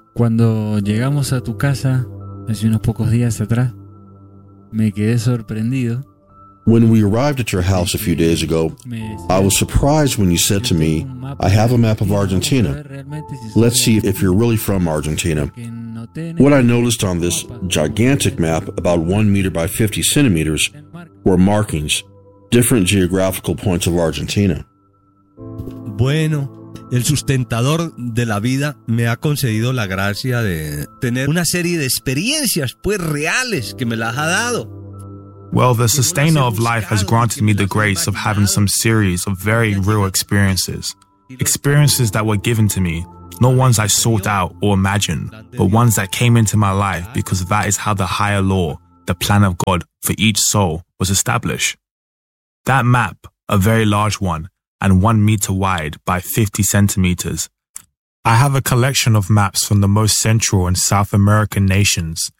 Cuando llegamos a tu casa hace unos pocos días atrás, me quedé sorprendido. When we arrived at your house a few days ago, I was surprised when you said to me, I have a map of Argentina. Let's see if you're really from Argentina. What I noticed on this gigantic map, about 1 meter by 50 centimeters, were markings, different geographical points of Argentina. Bueno, el sustentador de la vida me ha concedido la gracia de tener una serie de experiencias, pues reales, que me las ha dado. Well, the sustainer of life has granted me the grace of having some series of very real experiences. Experiences that were given to me, not ones I sought out or imagined, but ones that came into my life because that is how the higher law, the plan of God for each soul, was established. That map, a very large one, and 1 meter wide by 50 centimeters. I have a collection of maps from the most Central and South American nations,